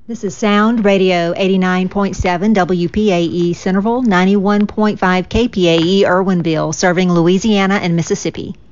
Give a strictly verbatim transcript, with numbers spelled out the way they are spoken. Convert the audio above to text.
This is Sound Radio eighty-nine point seven W P A E Centerville, ninety-one point five K P A E Irwinville, serving Louisiana and Mississippi.